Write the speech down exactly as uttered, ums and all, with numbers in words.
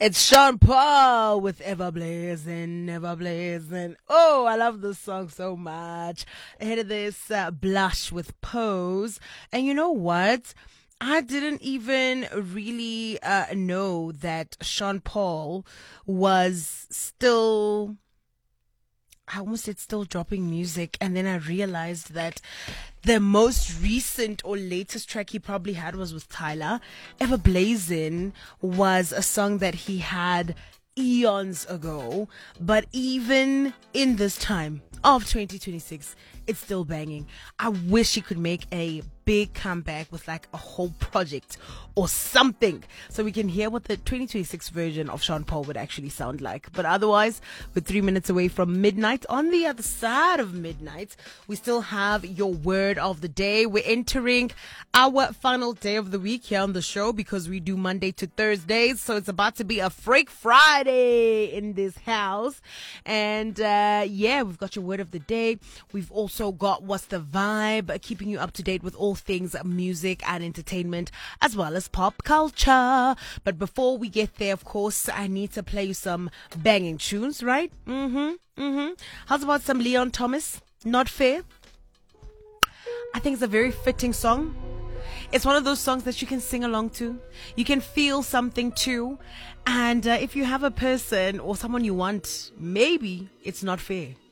It's Sean Paul with Ever Blazing, Ever Blazing. Oh, I love this song so much. Ahead of this, uh, Blush with Pose. And you know what? I didn't even really uh, know that Sean Paul was still, I almost said still dropping music. And then I realized that the most recent or latest track he probably had was with Tyler. Ever Blazing was a song that he had eons ago, but even in this time of twenty twenty-six, it's still banging. I wish he could make a big comeback with like a whole project or something so we can hear what the twenty twenty-six version of Sean Paul would actually sound like. But otherwise, we're three minutes away from midnight. On the other side of midnight, we still have your word of the day. We're entering our final day of the week here on the show because we do Monday to Thursdays, so it's about to be a freak Friday in this house. And uh yeah, we've got your word of the day. We've also got what's the vibe, keeping you up to date with all things music and entertainment, as well as pop culture. But before we get there, of course, I need to play you some banging tunes, right? Mm-hmm, mm-hmm. How's about some Leon Thomas? Not Fair? I think it's a very fitting song. It's one of those songs that you can sing along to. You can feel something too. And uh, if you have a person or someone you want, maybe it's not fair.